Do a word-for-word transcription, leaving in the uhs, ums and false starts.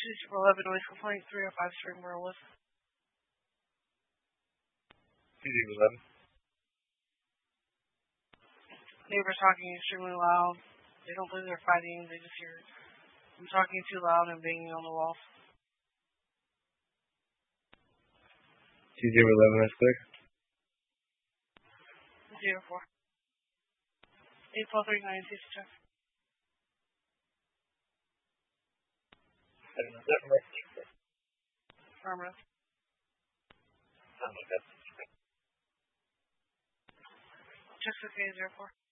two zero eleven noise complaint, three oh five Springmore Woods. two zero eleven. Neighbors talking extremely loud. They don't believe they're fighting, they just hear them talking too loud and banging on the walls. two zero eleven, that's clear. zero four. eight four three nine six check. Affirmative. Check okay, zero four.